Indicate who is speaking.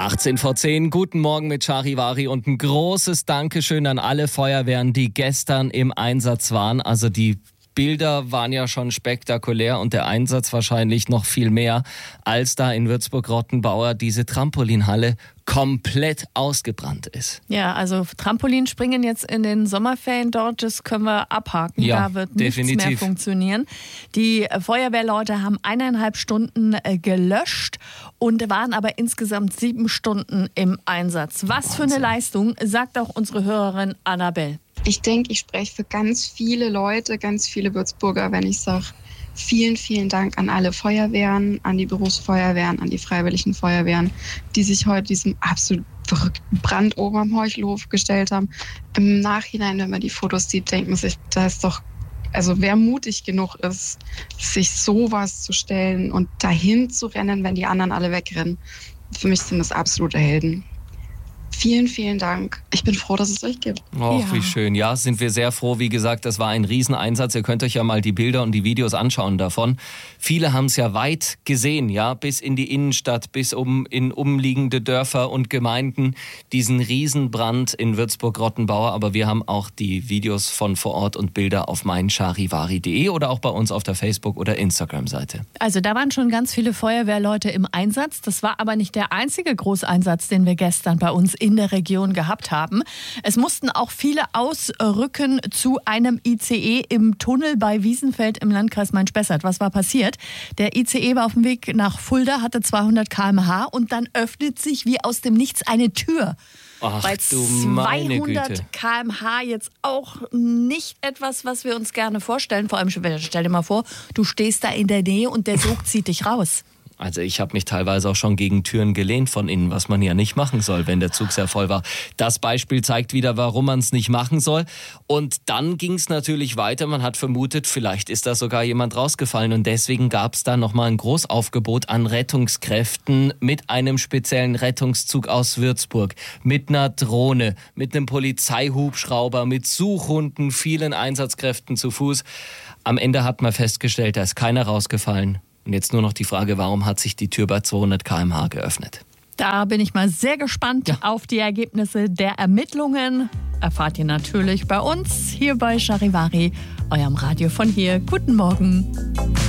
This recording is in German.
Speaker 1: 18 vor 10, guten Morgen mit Charivari und ein großes Dankeschön an alle Feuerwehren, die gestern im Einsatz waren. Also die Bilder waren ja schon spektakulär und der Einsatz wahrscheinlich noch viel mehr, als da in Würzburg-Rottenbauer diese Trampolinhalle komplett ausgebrannt ist.
Speaker 2: Ja, also Trampolinspringen jetzt in den Sommerferien dort, das können wir abhaken.
Speaker 1: Ja,
Speaker 2: da wird
Speaker 1: definitiv
Speaker 2: nichts mehr funktionieren. Die Feuerwehrleute haben 1,5 Stunden gelöscht und waren aber insgesamt 7 Stunden im Einsatz. Was für eine Leistung, sagt auch unsere Hörerin Annabelle.
Speaker 3: Ich denke, ich spreche für ganz viele Leute, ganz viele Würzburger, wenn ich sage, vielen, vielen Dank an alle Feuerwehren, an die Berufsfeuerwehren, an die freiwilligen Feuerwehren, die sich heute diesem absolut verrückten Brand oben am Heuchelhof gestellt haben. Im Nachhinein, wenn man die Fotos sieht, denkt man sich, da ist doch, also wer mutig genug ist, sich sowas zu stellen und dahin zu rennen, wenn die anderen alle wegrennen. Für mich sind das absolute Helden. Vielen, vielen Dank. Ich bin froh, dass es euch gibt.
Speaker 1: Oh,
Speaker 2: Ja.
Speaker 1: wie schön. Ja, sind wir sehr froh. Wie gesagt, das war ein Rieseneinsatz. Ihr könnt euch ja mal die Bilder und die Videos anschauen davon. Viele haben es ja weit gesehen, ja, bis in die Innenstadt, bis in umliegende Dörfer und Gemeinden. Diesen Riesenbrand in Würzburg-Rottenbauer. Aber wir haben auch die Videos von vor Ort und Bilder auf meincharivari.de oder auch bei uns auf der Facebook- oder Instagram-Seite.
Speaker 2: Also da waren schon ganz viele Feuerwehrleute im Einsatz. Das war aber nicht der einzige Großeinsatz, den wir gestern bei uns in der Region gehabt haben. Es mussten auch viele ausrücken zu einem ICE im Tunnel bei Wiesenfeld im Landkreis Main-Spessart. Was war passiert? Der ICE war auf dem Weg nach Fulda, hatte 200 km/h und dann öffnet sich wie aus dem Nichts eine Tür.
Speaker 1: Ach
Speaker 2: Bei
Speaker 1: du meine
Speaker 2: 200
Speaker 1: Güte.
Speaker 2: km/h jetzt auch nicht etwas, was wir uns gerne vorstellen. Vor allem, stell dir mal vor, du stehst da in der Nähe und der Sog zieht dich raus.
Speaker 1: Also ich habe mich teilweise auch schon gegen Türen gelehnt von innen, was man ja nicht machen soll, wenn der Zug sehr voll war. Das Beispiel zeigt wieder, warum man es nicht machen soll. Und dann ging es natürlich weiter. Man hat vermutet, vielleicht ist da sogar jemand rausgefallen. Und deswegen gab es da nochmal ein Großaufgebot an Rettungskräften mit einem speziellen Rettungszug aus Würzburg, mit einer Drohne, mit einem Polizeihubschrauber, mit Suchhunden, vielen Einsatzkräften zu Fuß. Am Ende hat man festgestellt, da ist keiner rausgefallen. Und jetzt nur noch die Frage, warum hat sich die Tür bei 200 km/h geöffnet?
Speaker 2: Da bin ich mal sehr gespannt auf die Ergebnisse der Ermittlungen. Erfahrt ihr natürlich bei uns hier bei Charivari, eurem Radio von hier. Guten Morgen.